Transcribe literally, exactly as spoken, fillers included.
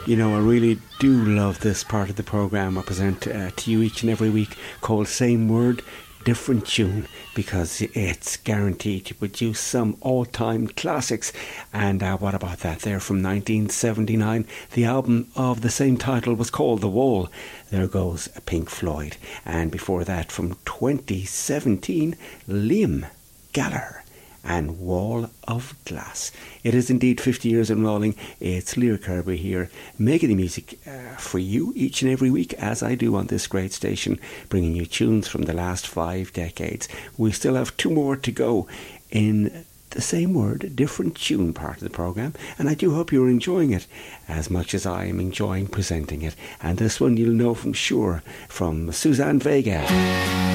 You know, I really do love this part of the programme I present uh, to you each and every week, called Same Word, Different Tune, because it's guaranteed to produce some all-time classics. And uh, what about that there from nineteen seventy-nine? The album of the same title was called The Wall. There goes Pink Floyd. And before that, from twenty seventeen, Liam Gallagher and Wall of Glass. It is indeed fifty years and rolling. It's Lear Kirby here, making the music uh, for you each and every week, as I do on this great station, bringing you tunes from the last five decades. We still have two more to go in the Same Word, Different Tune part of the programme, and I do hope you're enjoying it as much as I am enjoying presenting it. And this one you'll know from sure, from Suzanne Vega.